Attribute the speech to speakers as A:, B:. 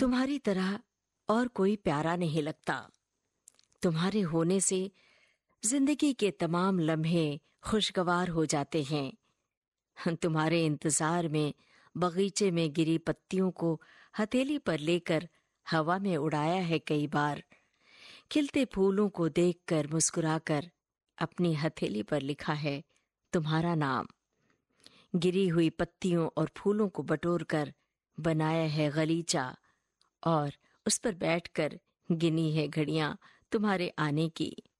A: तुम्हारी तरह और कोई प्यारा नहीं लगता। तुम्हारे होने से जिंदगी के तमाम लम्हे खुशगवार हो जाते हैं। तुम्हारे इंतजार में बगीचे में गिरी पत्तियों को हथेली पर लेकर हवा में उड़ाया है कई बार। खिलते फूलों को देखकर मुस्कुराकर अपनी हथेली पर लिखा है तुम्हारा नाम। गिरी हुई पत्तियों और फूलों को बटोरकर बनाया है गलीचा और उस पर बैठकर गिनी है घड़ियां तुम्हारे आने की।